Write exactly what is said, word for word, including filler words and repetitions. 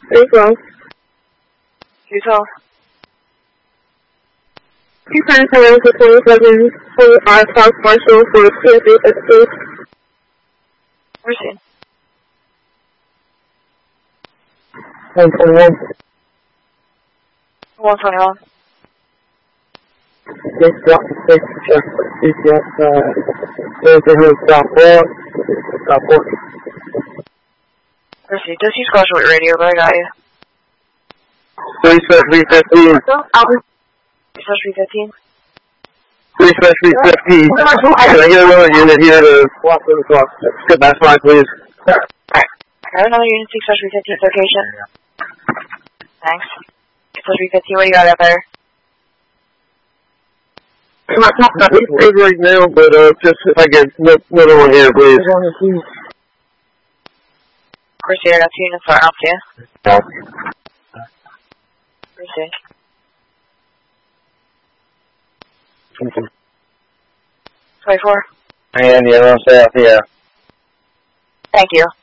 three twelve. three twelve. Two times seven to twenty-seven, twenty-five, South Marshall for C S A fifty-two. Proceed. one twenty-one. one twenty-one. Six block, six, check, six, yes, uh, there's a hill, stop four, stop four. Proceed. Just use graduate radio, but I got you. three three fifteen. Slash three fifteen. three three fifteen. Can I get another unit here to walk to the clock? Good, that's fine, please. Alright. I have another unit, six slash three fifteen location. Thanks. six slash three fifteen, what do you got out there? I'm not talking about these right now, but uh, just if I get another one here, please. Proceed, I got two units are out to you. No. Proceed. twenty-four. And yeah, I'm south, yeah. Thank you.